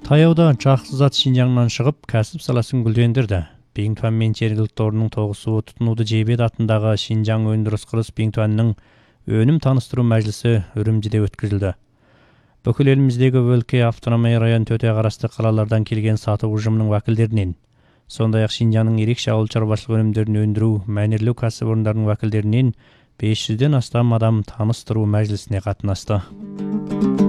Таяуда жақсы зат Шинжаңнан шығып, кәсіп саласын гүлдендірді. Биңтуан мен жергілікті орынның тоғысуы тұтынуды жебет атындағы Шинжаң өндіріс құрылыс Биңтуанның өнім таныстыру мәжілісі Үрімжіде өткізілді. Бүкіл еліміздегі өлке автономия район төте қарасты қалалардан келген сату ұжымының уәкілдерінен, сондай-ақ Шинжаңның ерекше ауыл шаруашылық өнімдерін өндіру, мәнерлеу кәсіпорындарының уәкілдерінен 500-ден астам адам таныстыру мәжілісіне қатынасты.